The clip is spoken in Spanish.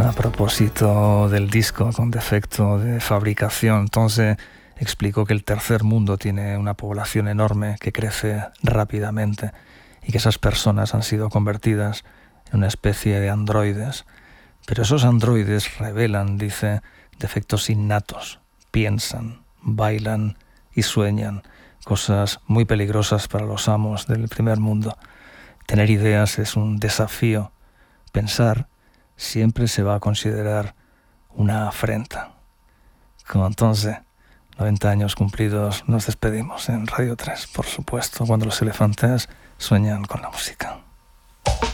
A propósito del disco con defecto de fabricación, entonces explicó que el tercer mundo tiene una población enorme que crece rápidamente y que esas personas han sido convertidas en una especie de androides. Pero esos androides revelan, dice, defectos innatos, piensan, bailan y sueñan, cosas muy peligrosas para los amos del primer mundo. Tener ideas es un desafío. Pensar siempre se va a considerar una afrenta. Como entonces, 90 años cumplidos, nos despedimos en Radio 3, por supuesto, cuando los elefantes sueñan con la música.